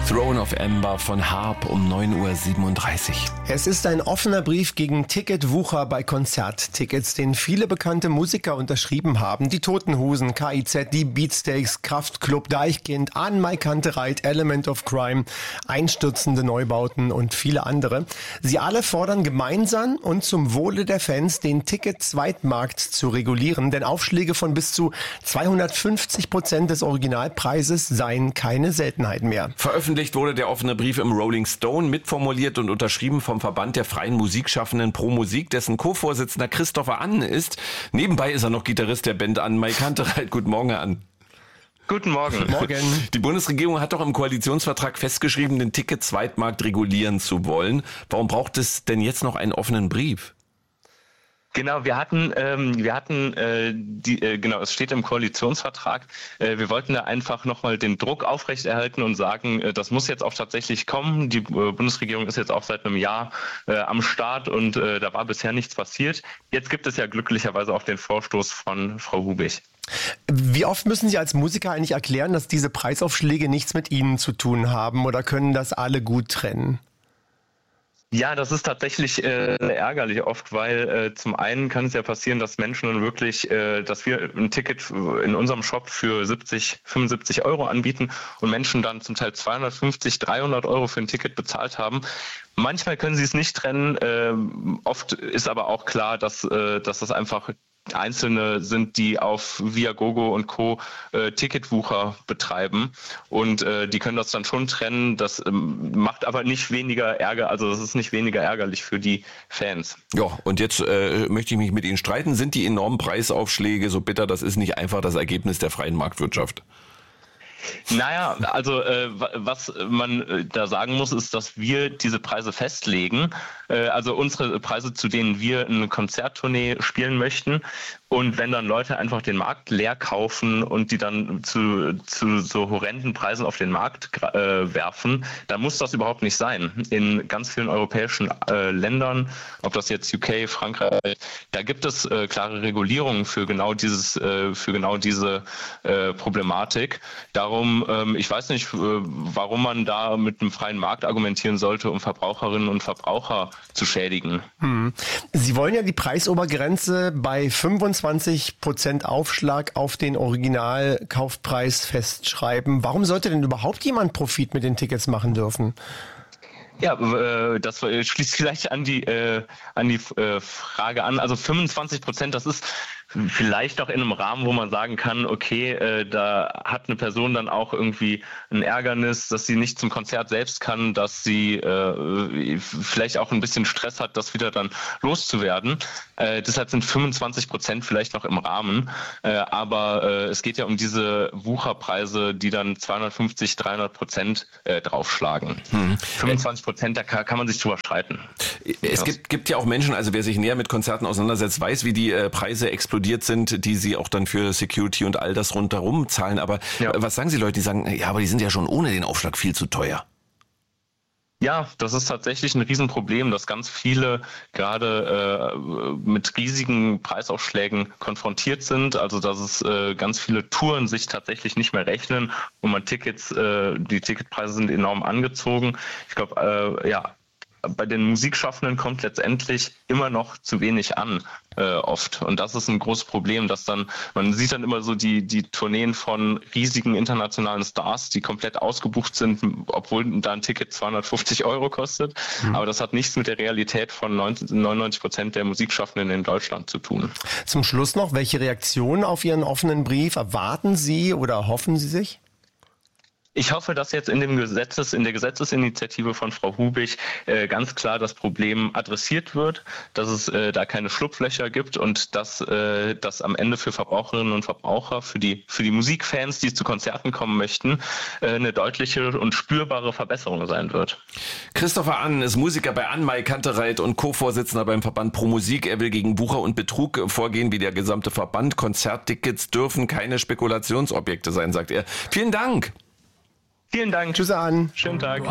Throne of Amber von Harp um 9:37 Uhr. Es ist ein offener Brief gegen Ticketwucher bei Konzerttickets, den viele bekannte Musiker unterschrieben haben. Die Toten Hosen, KIZ, die Beatsteaks, Kraftklub, Deichkind, An-Mai Kantereit, Element of Crime, einstürzende Neubauten und viele andere. Sie alle fordern gemeinsam und zum Wohle der Fans, den Ticket-Zweitmarkt zu regulieren, denn Aufschläge von bis zu 250% des Originalpreises seien keine Seltenheit mehr. Veröffentlicht wurde der offene Brief im Rolling Stone, mitformuliert und unterschrieben vom Verband der freien Musikschaffenden Pro Musik, dessen Co-Vorsitzender Christopher Ann ist. Nebenbei ist er noch Gitarrist der Band An-Mai Kantereit. Guten Morgen, Herr Ann. Guten Morgen. Morgen. Die Bundesregierung hat doch im Koalitionsvertrag festgeschrieben, den Ticket-Zweitmarkt regulieren zu wollen. Warum braucht es denn jetzt noch einen offenen Brief? Genau, es steht im Koalitionsvertrag. Wir wollten da einfach nochmal den Druck aufrechterhalten und sagen, das muss jetzt auch tatsächlich kommen. Die Bundesregierung ist jetzt auch seit einem Jahr am Start und da war bisher nichts passiert. Jetzt gibt es ja glücklicherweise auch den Vorstoß von Frau Hubig. Wie oft müssen Sie als Musiker eigentlich erklären, dass diese Preisaufschläge nichts mit Ihnen zu tun haben, oder können das alle gut trennen? Ja, das ist tatsächlich ärgerlich oft, weil zum einen kann es ja passieren, dass Menschen dann wirklich, dass wir ein Ticket in unserem Shop für 70, 75 Euro anbieten und Menschen dann zum Teil 250, 300 Euro für ein Ticket bezahlt haben. Manchmal können sie es nicht trennen. Oft ist aber auch klar, dass das einfach Einzelne sind, die auf Viagogo und Co. Ticketwucher betreiben und die können das dann schon trennen. Das macht aber nicht weniger Ärger, also das ist nicht weniger ärgerlich für die Fans. Ja, und jetzt möchte ich mich mit Ihnen streiten. Sind die enormen Preisaufschläge so bitter? Das ist nicht einfach das Ergebnis der freien Marktwirtschaft. Naja, also was man da sagen muss, ist, dass wir diese Preise festlegen, also unsere Preise, zu denen wir eine Konzerttournee spielen möchten. Und wenn dann Leute einfach den Markt leer kaufen und die dann zu so horrenden Preisen auf den Markt werfen, dann muss das überhaupt nicht sein. In ganz vielen europäischen Ländern, ob das jetzt UK, Frankreich, da gibt es klare Regulierungen für genau diese Problematik. Darum, ich weiß nicht, warum man da mit einem freien Markt argumentieren sollte, um Verbraucherinnen und Verbraucher zu schädigen. Sie wollen ja die Preisobergrenze bei 25% Aufschlag auf den Originalkaufpreis festschreiben. Warum sollte denn überhaupt jemand Profit mit den Tickets machen dürfen? Ja, das schließt vielleicht an die Frage an. Also 25%, das ist vielleicht auch in einem Rahmen, wo man sagen kann, okay, da hat eine Person dann auch irgendwie ein Ärgernis, dass sie nicht zum Konzert selbst kann, dass sie vielleicht auch ein bisschen Stress hat, das wieder dann loszuwerden. Deshalb sind 25% vielleicht noch im Rahmen. Aber es geht ja um diese Wucherpreise, die dann 250, 300% draufschlagen. 25%, da kann man sich drüber streiten. Es gibt ja auch Menschen, also wer sich näher mit Konzerten auseinandersetzt, weiß, wie die Preise explodiert sind, die sie auch dann für Security und all das rundherum zahlen. Aber was sagen Sie Leute, die sagen, ja, aber die sind ja schon ohne den Aufschlag viel zu teuer? Ja, das ist tatsächlich ein Riesenproblem, dass ganz viele gerade mit riesigen Preisaufschlägen konfrontiert sind. Also dass es ganz viele Touren sich tatsächlich nicht mehr rechnen und die Ticketpreise sind enorm angezogen. Ich glaube, bei den Musikschaffenden kommt letztendlich immer noch zu wenig an, oft. Und das ist ein großes Problem, dass man sieht dann immer so die Tourneen von riesigen internationalen Stars, die komplett ausgebucht sind, obwohl da ein Ticket 250 Euro kostet. Aber das hat nichts mit der Realität von 99% der Musikschaffenden in Deutschland zu tun. Zum Schluss noch, welche Reaktion auf Ihren offenen Brief erwarten Sie oder hoffen Sie sich? Ich hoffe, dass jetzt in der Gesetzesinitiative von Frau Hubig ganz klar das Problem adressiert wird, dass es da keine Schlupflöcher gibt und dass das am Ende für Verbraucherinnen und Verbraucher, für die Musikfans, die zu Konzerten kommen möchten, eine deutliche und spürbare Verbesserung sein wird. Christopher Ann ist Musiker bei An-Mai Kantereit und Co-Vorsitzender beim Verband Pro Musik. Er will gegen Wucher und Betrug vorgehen wie der gesamte Verband. Konzerttickets dürfen keine Spekulationsobjekte sein, sagt er. Vielen Dank. Vielen Dank. Tschüss, Ann. Schönen Tag.